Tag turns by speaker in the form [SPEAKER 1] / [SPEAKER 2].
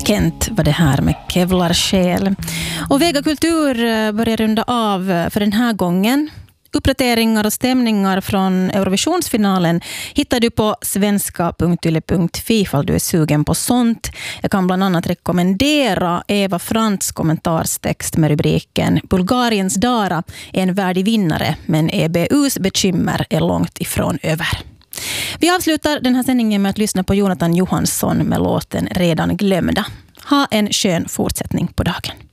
[SPEAKER 1] Kent var det här med Kevlarsjäl. Och Vega Kultur börjar runda av för den här gången. Uppdateringar och stämningar från Eurovisionsfinalen hittar du på svenska.yle.fi ifall du är sugen på sånt. Jag kan bland annat rekommendera Eva Frants kommentarstext med rubriken Bulgariens Dara är en värdig vinnare, men EBUs bekymmer är långt ifrån över. Vi avslutar den här sändningen med att lyssna på Jonathan Johansson med låten Redan glömda. Ha en skön fortsättning på dagen.